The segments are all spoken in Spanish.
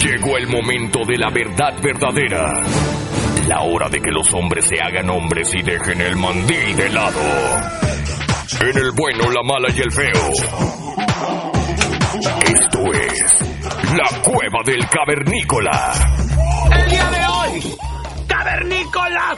Llegó el momento de la verdad verdadera. La hora de que los hombres se hagan hombres y dejen el mandil de lado. En el bueno, la mala y el feo. Esto es La Cueva del Cavernícola. El día de hoy, cavernícolas.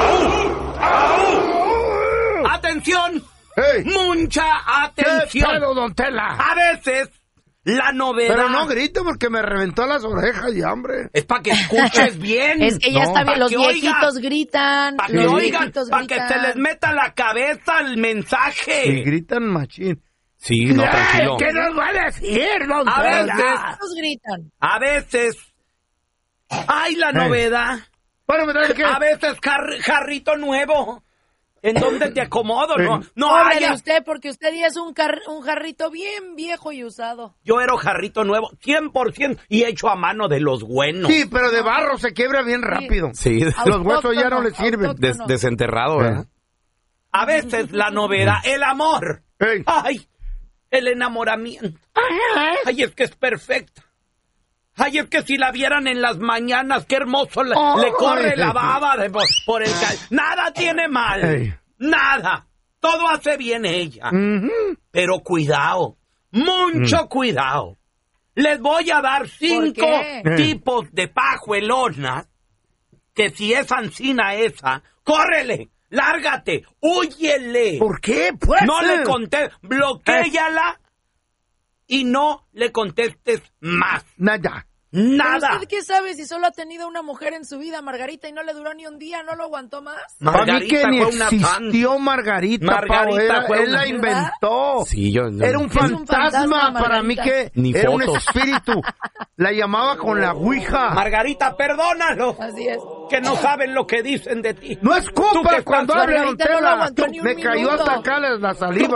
¡Atención! Hey. ¡Mucha atención! ¿Qué pedo, don Tela? A veces, la novedad... Pero no grito porque me reventó las orejas ya, hombre. Es para que escuches bien. Es que ya está bien, los viejitos gritan. Para que Los oigan, viejitos para que se les meta a la cabeza el mensaje. Y gritan machín. Sí, no, tranquilo. ¿Qué nos va a decir, don A Tela? veces, Los gritan. a veces, hay la novedad. Bueno, ¿me traes qué? A veces, jarrito nuevo. ¿En dónde te acomodo? No Pobre haya. de usted, porque usted ya es un jarrito bien viejo y usado. Yo era jarrito nuevo, 100%, y hecho a mano de los buenos. Sí, pero de barro se quiebra bien rápido. Sí, Los huesos ya no le sirven. Autóctono. desenterrado, ¿verdad? A veces la novedad, el amor. Ey. Ay, el enamoramiento. Ay, es que es perfecta. Ay, es que si la vieran en las mañanas, qué hermoso le corre la baba por el Nada tiene mal. Ey. Nada. Todo hace bien ella. Ujú. Pero cuidado. Mucho cuidado. Les voy a dar 5 qué? tipos de pajuelonas que si es ancina esa, córrele, lárgate, húyele. ¿Por qué? Pues. No le contestes, bloquéala y no le contestes más. Nada. ¿Pero Nada. usted qué sabe si solo ha tenido una mujer en su vida, Margarita, y no le duró ni un día, no lo aguantó más? Para mí que ni fue una existió Margarita, Margarita Pau. fue Él la una- inventó. Sí, yo... Era un fantasma fantasma, para mí Margarita. que Ni era un fotos. espíritu. La llamaba con la ouija. Margarita, perdónalo. Así es. Que no saben lo que dicen de ti. No es Tú culpa que cuando estás- hable don Margarita no lo Tela. aguantó ni un Me cayó minuto. hasta acá la saliva.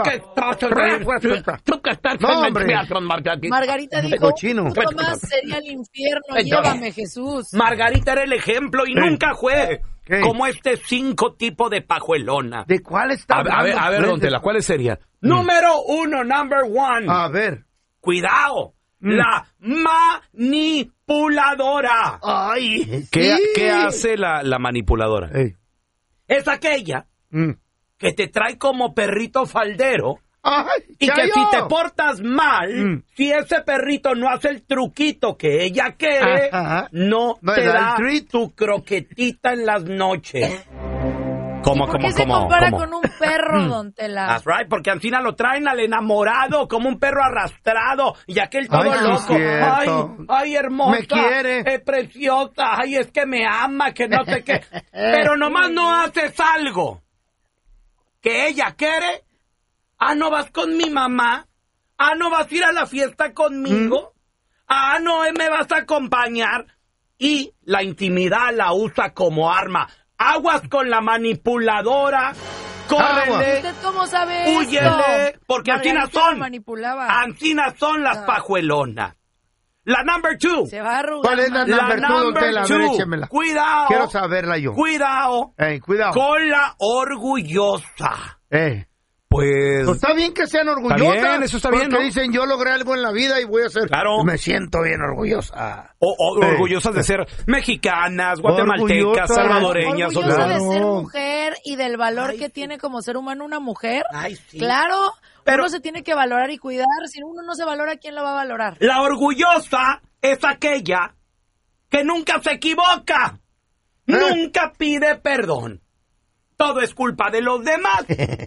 Tú que estás No, en el hombre. teatro, Margarita. Margarita dijo, cochino. un poco más sería el infierno, llévame Jesús. Margarita era el ejemplo y nunca fue ¿Qué? como 5 tipos de pajuelona. ¿De cuál está hablando? A ver, don Tela, ¿cuál sería? Número 1, number 1. A ver. Cuidado. La manipuladora. Ay. ¿Qué hace la manipuladora? Ey. Es aquella que te trae como perrito faldero. Ay, Y que Chayo. si te portas mal, si ese perrito no hace el truquito que ella quiere, Ajá. no No te le da el da treat. tu croquetita en las noches. ¿Por qué se compara con un perro, don Tela? That's right, porque Ancina lo traen al enamorado como un perro arrastrado y aquel todo Ay, sí, loco. cierto. Ay, hermosa. Me quiere. Preciosa. Ay, es que me ama, que no sé qué. Pero nomás no haces algo que ella quiere. Ah, ¿no vas con mi mamá? Ah, ¿no vas a ir a la fiesta conmigo? Ah, ¿no me vas a acompañar? Y la intimidad la usa como arma. Aguas con la manipuladora. Córrele. ¿Usted cómo sabe esto? Húyele. Porque Margarita ancinas son. lo manipulaba. Ancinas son las pajuelonas. La number 2. Se va a arrugar. ¿Cuál es la más. number 2, don Tela? A ver, 2. échemela. Cuidado. Quiero saberla yo. Cuidado. Cuidado. Con la orgullosa. Pues... Pues está bien que sean orgullosas. Está bien, eso está bien, Porque ¿no? dicen, yo logré algo en la vida y voy a hacer... Claro. Me siento bien orgullosa. Orgullosas de ser mexicanas, guatemaltecas, Orgullosas. salvadoreñas. Orgullosa Claro. de ser mujer y del valor que tiene como ser humano una mujer. Ay, sí. Claro, Pero- uno se tiene que valorar y cuidar. Si uno no se valora, ¿quién lo va a valorar? La orgullosa es aquella que nunca se equivoca. Nunca pide perdón. Todo es culpa de los demás.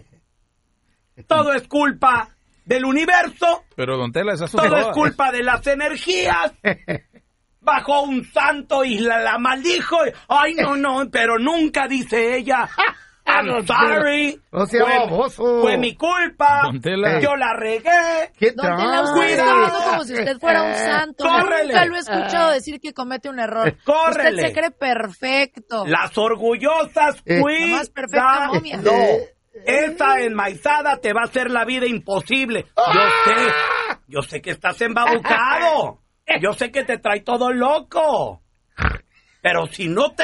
Todo es culpa del universo. Pero don Tela, esas Todo es culpa de las energías. Bajó un santo y la maldijo. Ay, no, pero nunca dice ella. I'm sorry. No sea baboso. Fue mi culpa. Don Tela. Yo la regué. ¿Qué Don Tela, usted está Cuidado. hablando como si usted fuera un santo. Córrele. Nunca lo he escuchado decir que comete un error. Córrele. Usted se cree perfecto. Las orgullosas, Nomás perfecta momia. cuidado. Esa enmaizada te va a hacer la vida imposible. Yo sé que estás embabucado. Yo sé que te trae todo loco. Pero si nunca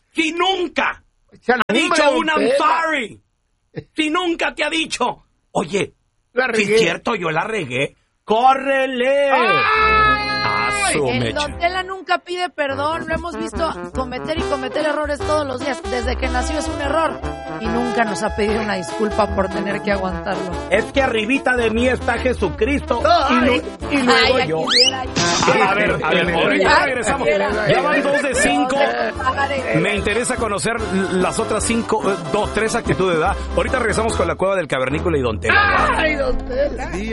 te ha dicho un I'm sorry, si nunca te ha dicho, oye, La si regué. es cierto, yo la regué, córrele. eso, El Mecha? Don Tela nunca pide perdón. Lo hemos visto cometer y cometer errores todos los días. Desde que nació es un error. Y nunca nos ha pedido una disculpa por tener que aguantarlo. Es que arribita de mí está Jesucristo. Y luego Ay, yo. A ver, ahorita regresamos. Ya van 2 de 5. Me interesa conocer las otras 3 actitudes, ¿verdad? Ahorita regresamos con la cueva del cavernícola y Don Tela. Ay, don Tela.